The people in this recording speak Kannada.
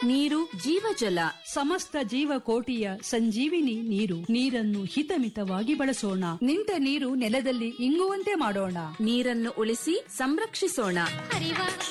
ನೀರು ಜೀವಜಲ. ಸಮಸ್ತ ಜೀವಕೋಟಿಯ ಸಂಜೀವಿನಿ ನೀರು. ನೀರನ್ನು ಹಿತಮಿತವಾಗಿ ಬಳಸೋಣ. ನಿಂತ ನೀರು ನೆಲದಲ್ಲಿ ಇಂಗುವಂತೆ ಮಾಡೋಣ. ನೀರನ್ನು ಉಳಿಸಿ ಸಂರಕ್ಷಿಸೋಣ.